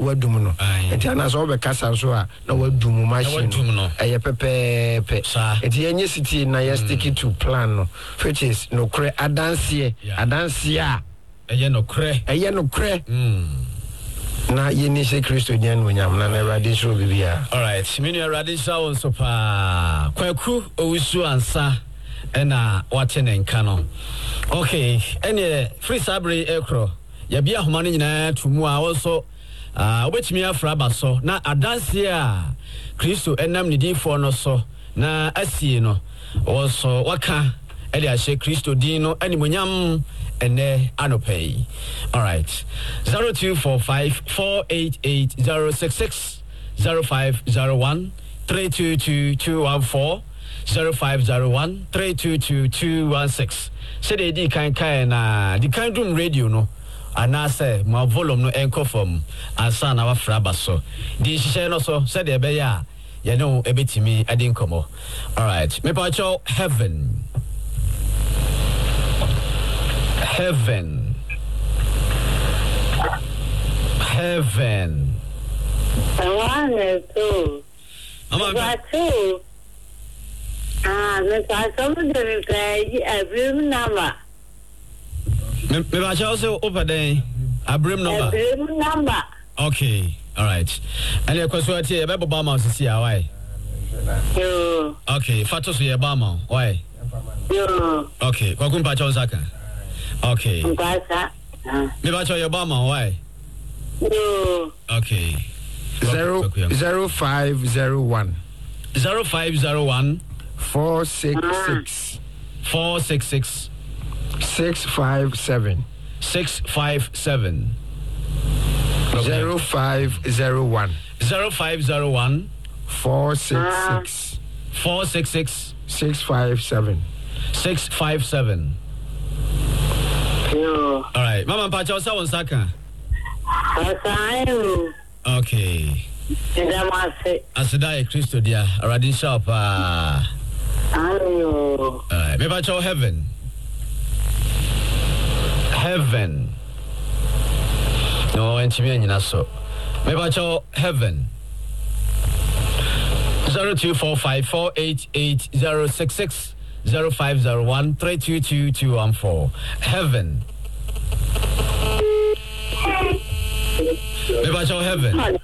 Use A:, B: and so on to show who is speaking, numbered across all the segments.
A: wadum no enti so be kasa so a na wadum machine eye pepepe enti yenye city na ye stick to plan no which is no kre adanse a
B: eye no kre
A: na yeni se Kristo nyan wonyam na Awurade so bibia.
B: All right, mini Awurade so so pa kwaku owusu ansa ena watene nka no. Okay, ene free sabre ekro ya bia homa no nyina tumu a also obetimi afra baso na adanse a Kristo enam ne difo no so na asie no also waka ede a she Kristo din no animonyam ene anopay. All right, 0245488066 0501 322214 0501 322216. Say they di kan na di kan drum radio no anase ma volume no enko from ansa na wafra baso di hihye no so say de be ya ye no ebetimi adi nkomo. All right, me pa cho heaven
C: I want to somebody play a room number.
B: Me also open the Abrim
C: number.
B: Okay, all right. And your question here, Bible Bama to see why. Okay, Fatos ye Bama, why? Okay, Kwakum Pacho Zaka. Okay. Me bacho your Bama, why? Okay.
A: 0501
B: 0501
A: 466 657
B: 657
A: 0501 466 657
B: All right, Mama Pacho sa wonsaka. Okay. Asida Kristo dia already shop me bacho heaven no entimi nyina so me bacho heaven 0245488066 0501 322214 heaven me bacho heaven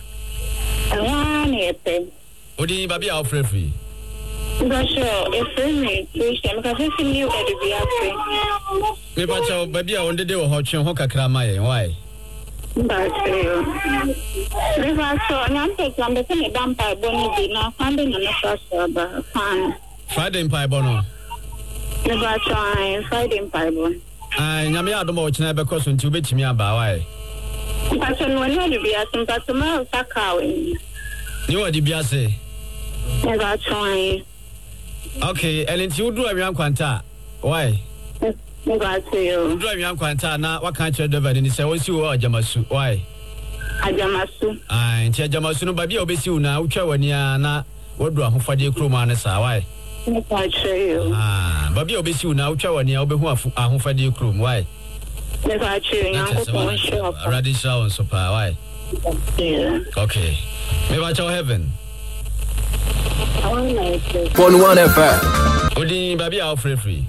B: Odi baby our free.
C: If me Christian because if you be free.
B: Me bacho baby on the day ho twen ho kakra mai why?
C: But me bacho nyam take am be say dam pa boni bi na Sunday na first ba fan.
B: Friday pa bono.
C: Me bacho Friday pa bon.
B: Nyam ya do mo china be koso nti obetimi aba why?
C: But no one will be asking customer Sakawi.
B: You are the Biase.
C: Never trying.
B: Okay, and until you do a young quanta. Why?
C: Never to you.
B: Do a young quanta now. What can't you do? And it's always you are Jamasu. Why?
C: Ajamasu.
B: And Jamasu, no baby, obey you now. Which one ya na? What do I for the crew man? Why?
C: Never to you.
B: Baby, obey you now. Which one ya? Obey who are for the crew? Why?
C: Never to you.
B: Radical and super. Why? Okay. Maybe I tell heaven.
D: 1 FM.
B: Odi baby out free.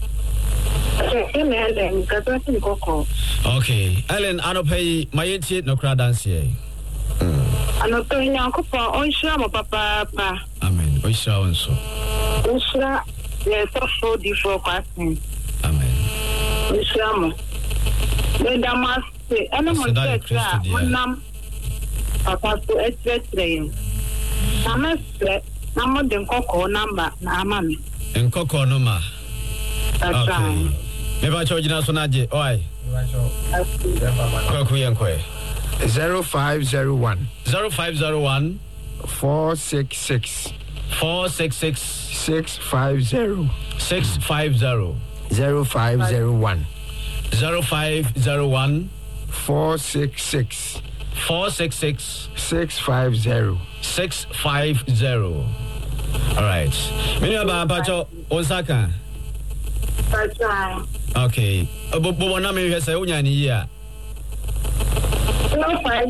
B: Okay. Ellen, I don't pay my 88 no crowd dance here.
C: I don't pay now. On shama papa.
B: Amen. We shall and so.
C: Usra, yes, for the forecasting.
B: Amen.
C: Usama. The damas, animal nam. Papa to explain. Namasre, namo den koko number na amami.
B: En koko number.
C: That's right.
B: Never charge na so naje. Oi. Koko yenkwe.
A: 0501
B: 0501
A: 466 650 0501
B: 0501
A: 466
B: 650. All right. Many about Pacho Osaka.
C: That's right.
B: Okay. But one name you say, Unyani, yeah.